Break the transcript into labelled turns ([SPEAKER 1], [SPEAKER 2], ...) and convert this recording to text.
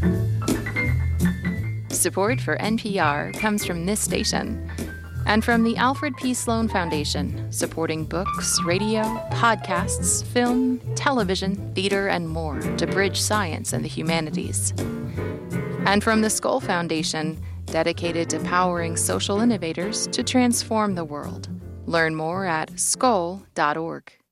[SPEAKER 1] Support for NPR comes from this station and from the Alfred P. Sloan Foundation, supporting books, radio, podcasts, film, television, theater, and more to bridge science and the humanities. And from the Skoll Foundation, dedicated to powering social innovators to transform the world. Learn more at skoll.org.